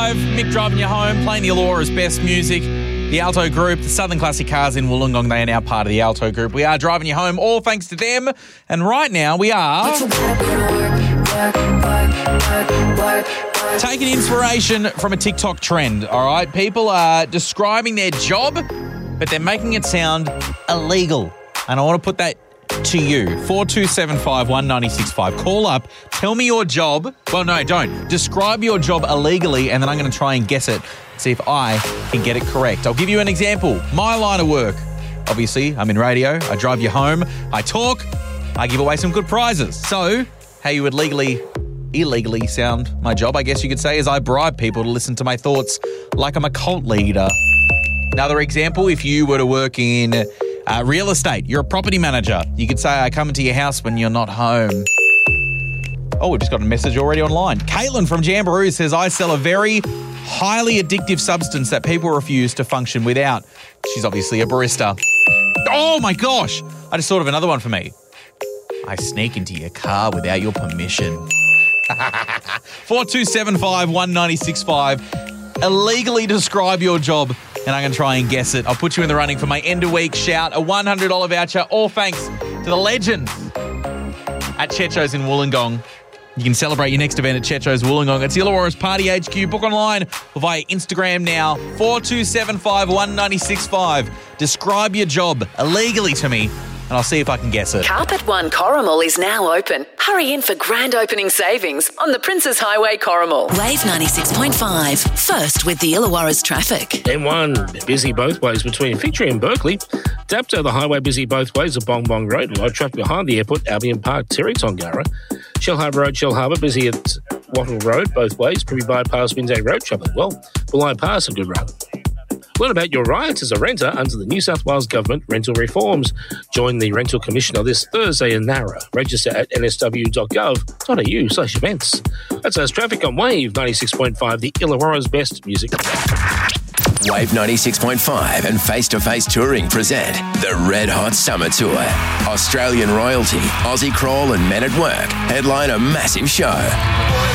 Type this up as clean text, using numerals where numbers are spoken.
Mick driving you home, playing the Allura's best music. The Alto Group, the Southern Classic Cars in Wollongong, they are now part of the Alto Group. We are driving you home, all thanks to them. And right now we are taking inspiration from a TikTok trend, all right? People are describing their job, but they're making it sound illegal. And I want to put that to you. 4275 1965. Call up, tell me your job. Well, no, don't. Describe your job illegally, and then I'm going to try and guess it. See if I can get it correct. I'll give you an example. My line of work. Obviously, I'm in radio. I drive you home. I talk. I give away some good prizes. So, how you would illegally sound my job, I guess you could say, is I bribe people to listen to my thoughts like I'm a cult leader. Another example, if you were to work in real estate, you're a property manager. You could say I come into your house when you're not home. Oh, we've just got a message already online. Caitlin from Jamboree says, I sell a very highly addictive substance that people refuse to function without. She's obviously a barista. Oh my gosh. I just thought of another one for me. I sneak into your car without your permission. 4275 1965. Illegally describe your job, and I'm going to try and guess it. I'll put you in the running for my end of week shout, a $100 voucher, all thanks to the legends at Checho's in Wollongong. You can celebrate your next event at Checho's Wollongong. It's Illawarra's Party HQ. Book online or via Instagram now. 4275 1965. Describe your job illegally to me, and I'll see if I can guess it. Carpet One Corrimal is now open. Hurry in for grand opening savings on the Princes Highway Corrimal. Wave 96.5. First with the Illawarra's traffic. M1 busy both ways between Victory and Berkeley. Dapto, the highway busy both ways at Bong Bong Road. Low traffic behind the airport, Albion Park, Terry Tongara. Shell Harbour Road, Shell Harbour busy at Wattle Road both ways. Privy Bypass, Windsay Road traffic well. Bulli Pass, a good run. Learn about your rights as a renter under the New South Wales Government rental reforms. Join the Rental Commissioner this Thursday in Nara. Register at nsw.gov.au/events. That's us traffic on Wave 96.5, the Illawarra's best music. Wave 96.5 and Face to Face Touring present the Red Hot Summer Tour. Australian royalty, Aussie Crawl and Men at Work headline a massive show.